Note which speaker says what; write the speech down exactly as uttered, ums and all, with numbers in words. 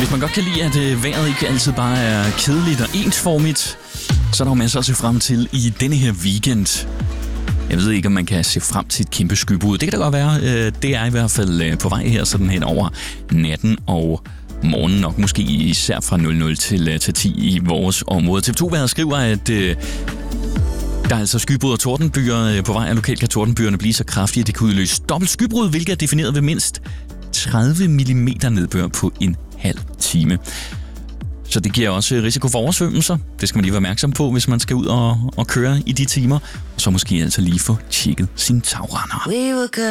Speaker 1: Hvis man godt kan lide, at øh, vejret ikke altid bare er kedeligt og ensformigt, så er der jo masser at se frem til i denne her weekend. Jeg ved ikke, om man kan se frem til et kæmpe skybrud. Det kan da godt være. Øh, det er i hvert fald øh, på vej her sådan hen over natten og morgenen, nok måske især fra nul nul til, øh, til ti i vores område. T V to-vejret skriver, at øh, der er altså skybrud og tordenbyer på vej, og lokalt kan tordenbyerne blive så kraftige, at det kan udløse dobbelt skybrud, hvilket er defineret ved mindst tredive millimeter nedbør på en halv time. Så det giver også risiko for oversvømmelser. Det skal man lige være opmærksom på, hvis man skal ud og, og køre i de timer. Og så måske altså lige få tjekket sine tagrender.